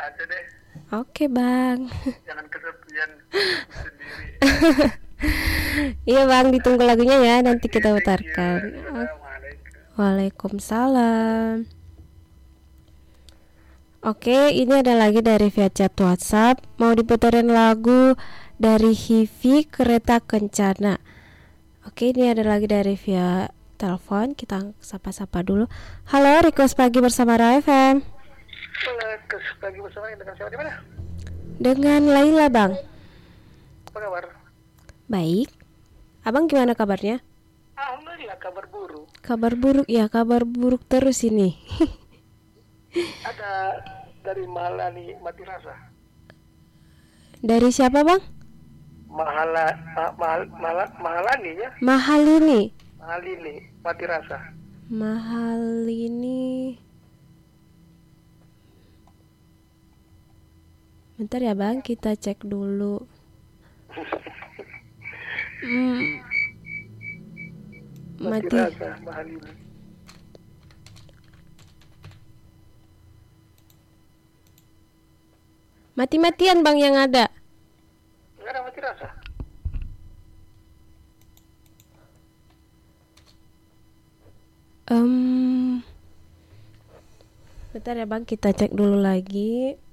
aja deh. Oke bang. Jangan kesepian sendiri. Iya bang, ditunggu lagunya ya, nanti Oke, kita thank you. putarkan. Assalamualaikum. Waalaikumsalam. Oke, ini ada lagi dari via chat WhatsApp. Mau diputarin lagu dari Hivi Kereta Kencana. Oke, ini ada lagi dari via telepon. Kita sapa-sapa dulu. Halo, request pagi bersama Ra FM. Halo, pagi bersama dengan siapa di mana? Dengan Laila bang. Apa kabar? Baik. Abang gimana kabarnya? Alhamdulillah, kabar buruk. Kabar buruk ya, kabar buruk terus ini. Ada dari Mahalani Mati Rasa. Dari siapa bang? Mahalani ya? Mahal ini. Mahalini Mati Rasa. Mahal ini. Bentar ya bang, kita cek dulu. Mati Rasa Mahalini. Mati-matian bang yang ada. Enggak ada Mati Rasa. Bentar ya bang, kita cek dulu lagi.